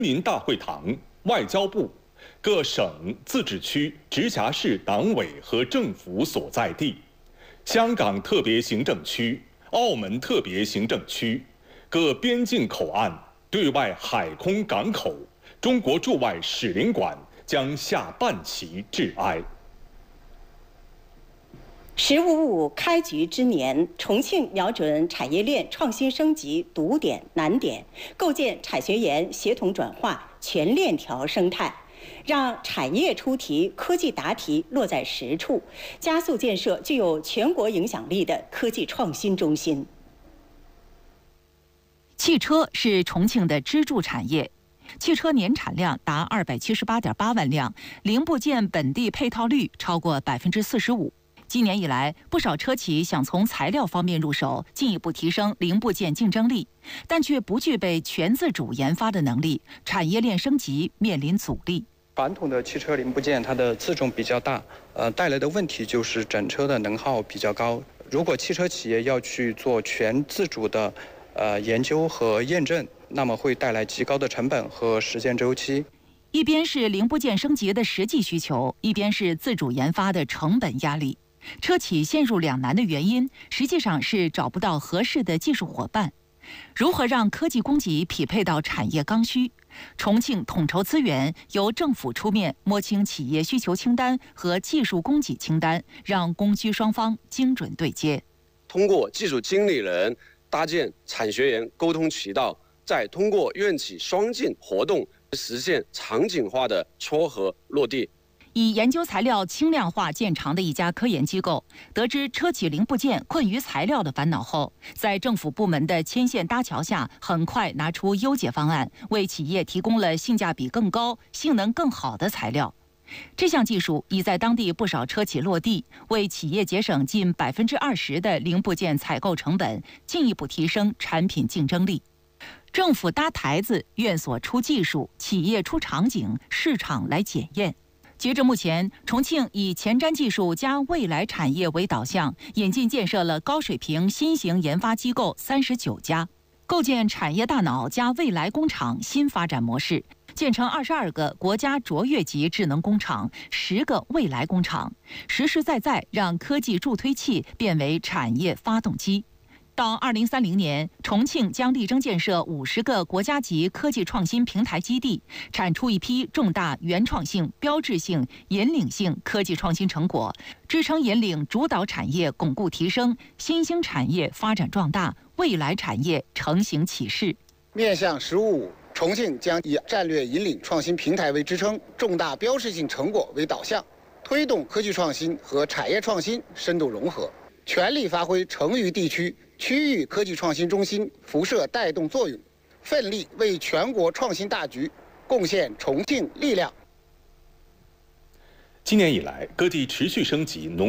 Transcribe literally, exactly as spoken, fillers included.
民大会堂、外交部、各省、自治区、直辖市党委和政府所在地、香港特别行政区、澳门特别行政区、各边境口岸、对外海空港口、中国驻外使领馆将下半旗致哀。 十五五开局之年，重庆瞄准产业链创新升级堵点难点，构建产学研协同转化全链条生态，让产业出题、科技答题落在实处，加速建设具有全国影响力的科技创新中心。 汽车是重庆的支柱产业。 汽车年产量达二百七十八点八万辆，零部件本地配套率超过百分之四十五。今年以来，不少车企想从材料方面入手，进一步提升零部件竞争力，但却不具备全自主研发的能力，产业链升级面临阻力。 传统的汽车零部件，它的自重比较大，呃，带来的问题就是整车的能耗比较高。如果汽车企业要去做全自主的呃研究和验证， 那么会带来极高的成本和时间周期。 一边是零部件升级的实际需求，一边是自主研发的成本压力。车企陷入两难的原因，实际上是找不到合适的技术伙伴。如何让科技供给匹配到产业刚需？重庆统筹资源，由政府出面摸清企业需求清单和技术供给清单，让供需双方精准对接。 通过技术经理人搭建产学研沟通渠道。 再通过院企双进活动，实现场景化的撮合落地。 以研究材料轻量化见长的一家科研机构，得知车企零部件困于材料的烦恼后，在政府部门的牵线搭桥下，很快拿出优解方案，为企业提供了性价比更高、性能更好的材料。这项技术已在当地不少车企落地，为企业节省近百分之二十的零部件采购成本，进一步提升产品竞争力。 政府搭台子，院所出技术，企业出场景，市场来检验。截至目前，重庆以前瞻技术加未来产业为导向，引进建设了高水平新型研发机构三十九家，构建产业大脑加未来工厂新发展模式，建成二十二个国家卓越级智能工厂，十个未来工厂，实实在在让科技助推器变为产业发动机。 到二零三零年，重庆将力争建设五十个国家级科技创新平台基地，产出一批重大原创性、标志性、引领性科技创新成果，支撑引领主导产业巩固提升，新兴产业发展壮大，未来产业成型起势。 面向“十五五”，重庆将以战略引领创新平台为支撑，重大标志性成果为导向，推动科技创新和产业创新深度融合，全力发挥成渝地区 区域科技创新中心辐射带动作用，奋力为全国创新大局贡献重庆力量。 今年以来，各地持续升级农。